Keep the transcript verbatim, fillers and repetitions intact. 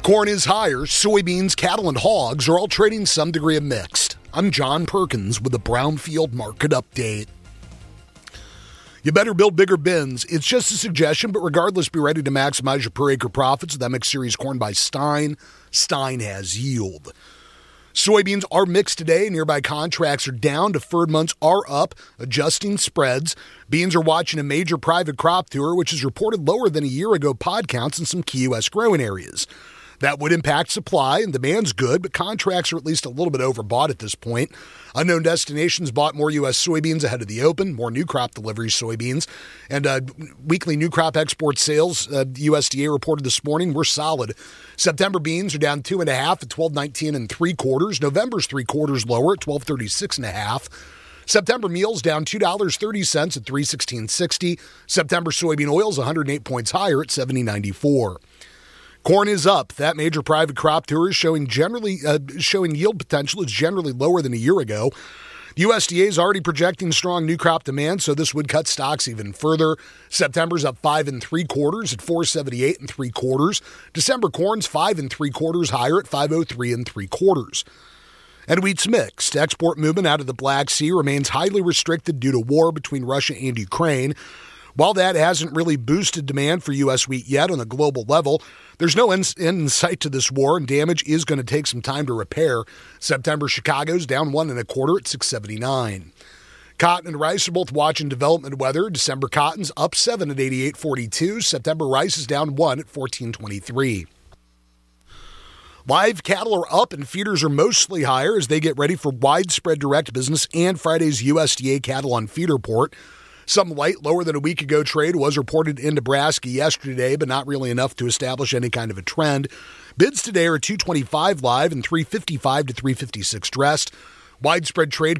Corn is higher. Soybeans, cattle, and hogs are all trading some degree of mixed. I'm John Perkins with the Brownfield Market Update. You better build bigger bins. It's just a suggestion, but regardless, be ready to maximize your per acre profits with M X Series corn by Stein. Stein has yield. Soybeans are mixed today. Nearby contracts are down. Deferred months are up, adjusting spreads. Beans are watching a major private crop tour, which is reported lower than a year ago pod counts in some key U S growing areas. That would impact supply, and demand's good, but contracts are at least a little bit overbought at this point. Unknown Destinations bought more U S soybeans ahead of the open, more new crop deliveries soybeans. And uh, weekly new crop export sales, uh, U S D A reported this morning, were solid. September beans are down two and a half at twelve nineteen and three quarters. November's three quarters lower at twelve thirty-six and a half. September meals down two dollars and thirty cents at three sixteen sixty. September soybean oils one hundred eight points higher at seventy ninety-four. Corn is up. That major private crop tour is showing generally uh, showing yield potential is generally lower than a year ago. The U S D A is already projecting strong new crop demand, so this would cut stocks even further. September's up five and three quarters at four seventy-eight and three quarters. December corn's five and three quarters higher at five oh three and three quarters. And wheat's mixed. Export movement out of the Black Sea remains highly restricted due to war between Russia and Ukraine. While that hasn't really boosted demand for U S wheat yet on a global level, there's no end in sight to this war, and damage is going to take some time to repair. September Chicago's down one and a quarter at six seventy-nine. Cotton and rice are both watching development weather. December cotton's up seven at eighty-eight forty-two. September rice is down one at fourteen twenty-three. Live cattle are up and feeders are mostly higher as they get ready for widespread direct business and Friday's U S D A cattle on feed report. Some light, lower than a week ago trade was reported in Nebraska yesterday, but not really enough to establish any kind of a trend. Bids today are two twenty-five live and three fifty-five to three fifty-six dressed. Widespread trade